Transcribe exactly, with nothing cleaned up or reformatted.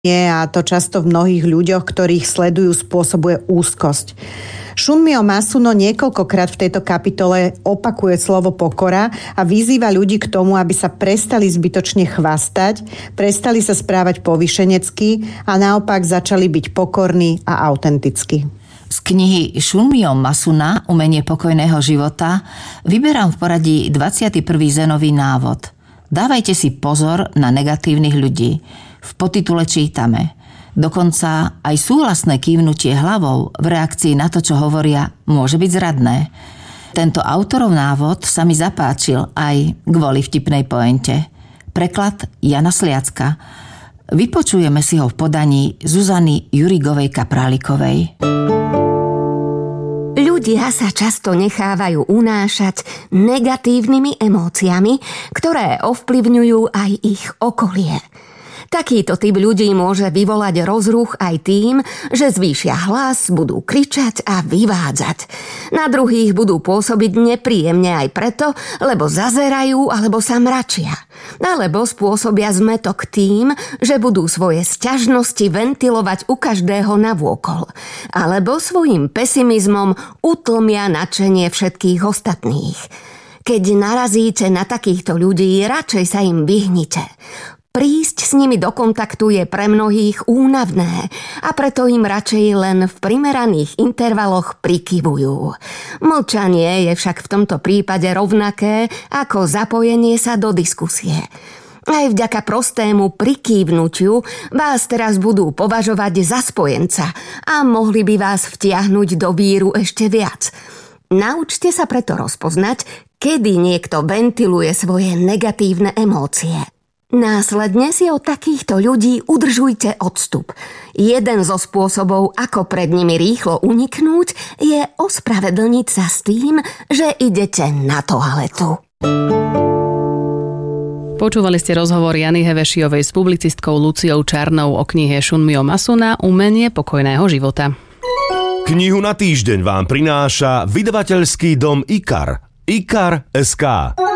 a to často v mnohých ľuďoch, ktorých sledujú, spôsobuje úzkosť. Shunmyo Masuno niekoľkokrát v tejto kapitole opakuje slovo pokora a vyzýva ľudí k tomu, aby sa prestali zbytočne chvastať, prestali sa správať povyšenecky a naopak začali byť pokorní a autentickí. Z knihy Shunmyo Masuna Umenie pokojného života vyberám v poradí dvadsiaty prvý zenový návod. Dávajte si pozor na negatívnych ľudí. V podtitule čítame: dokonca aj súhlasné kývnutie hlavou v reakcii na to, čo hovoria, môže byť zradné. Tento autorov návod sa mi zapáčil aj kvôli vtipnej pointe. Preklad Jana Sliacka. Vypočujeme si ho v podaní Zuzany Jurigovej Kaprálikovej. Ľudia sa často nechávajú unášať negatívnymi emóciami, ktoré ovplyvňujú aj ich okolie. Takýto typ ľudí môže vyvolať rozruch aj tým, že zvýšia hlas, budú kričať a vyvádzať. Na druhých budú pôsobiť nepríjemne aj preto, lebo zazerajú alebo sa mračia. Alebo spôsobia zmätok tým, že budú svoje sťažnosti ventilovať u každého navôkol. Alebo svojím pesimizmom utlmia nadšenie všetkých ostatných. Keď narazíte na takýchto ľudí, radšej sa im vyhnite. Prísť s nimi do kontaktu je pre mnohých únavné a preto im radšej len v primeraných intervaloch prikyvujú. Mlčanie je však v tomto prípade rovnaké ako zapojenie sa do diskusie. Aj vďaka prostému prikývnutiu vás teraz budú považovať za spojenca a mohli by vás vtiahnuť do víru ešte viac. Naučte sa preto rozpoznať, kedy niekto ventiluje svoje negatívne emócie. Následne si od takýchto ľudí udržujte odstup. Jeden zo spôsobov, ako pred nimi rýchlo uniknúť, je ospravedlniť sa s tým, že idete na toaletu. Počúvali ste rozhovor Jany Hevešiovej s publicistkou Luciou Čarnou o knihe Shunmyo Masuna Umenie pokojného života. Knihu na týždeň vám prináša vydavateľský dom IKAR. IKAR bodka es ká.